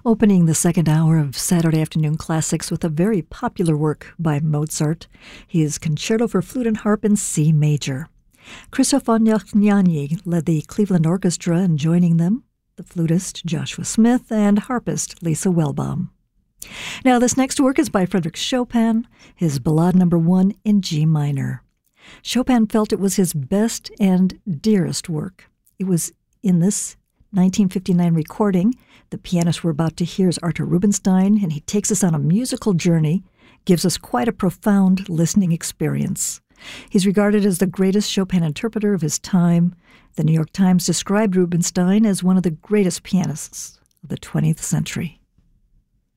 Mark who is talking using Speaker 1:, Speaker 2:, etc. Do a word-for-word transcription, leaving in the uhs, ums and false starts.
Speaker 1: Opening the second hour of Saturday Afternoon Classics with a very popular work by Mozart, his Concerto for Flute and Harp in C major. Christoph Onyegnyani led the Cleveland Orchestra in joining them, the flutist Joshua Smith and harpist Lisa Welbaum. Now, this next work is by Frédéric Chopin, his Ballade Number One in G minor. Chopin felt it was his best and dearest work. It was in this nineteen fifty-nine recording. The pianist we're about to hear is Artur Rubinstein, and he takes us on a musical journey, gives us quite a profound listening experience. He's regarded as the greatest Chopin interpreter of his time. The New York Times described Rubinstein as one of the greatest pianists of the twentieth century.